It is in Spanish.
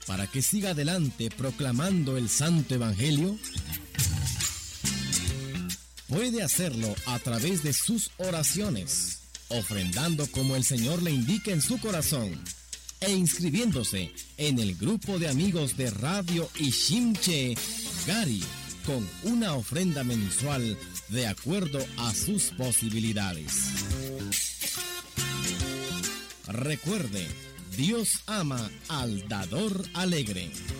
para que siga adelante proclamando el Santo Evangelio? Puede hacerlo a través de sus oraciones, ofrendando como el Señor le indique en su corazón, e inscribiéndose en el grupo de amigos de Radio Ishimche Gari, con una ofrenda mensual de acuerdo a sus posibilidades. Recuerde, Dios ama al dador alegre.